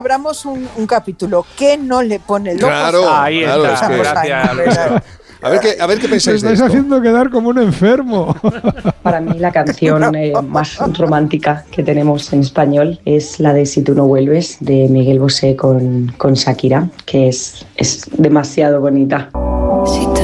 Abramos un capítulo. ¿Qué no le pone loco? Claro, ahí claro, está. es que- Gracias. A ver qué Me pensáis de estáis esto. haciendo quedar como un enfermo. Para mí la canción más romántica que tenemos en español es la de Si tú no vuelves, de Miguel Bosé con Shakira, que es demasiado bonita.